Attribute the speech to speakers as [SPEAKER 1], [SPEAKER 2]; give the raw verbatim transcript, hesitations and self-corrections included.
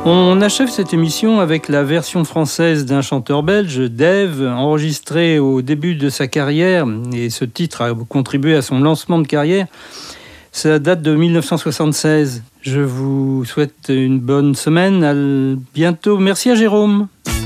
[SPEAKER 1] On achève cette émission avec la version française d'un chanteur belge, Dave, enregistré au début de sa carrière, et ce titre a contribué à son lancement de carrière. Ça date de dix-neuf cent soixante-seize. Je vous souhaite une bonne semaine. À bientôt. Merci à Jérôme.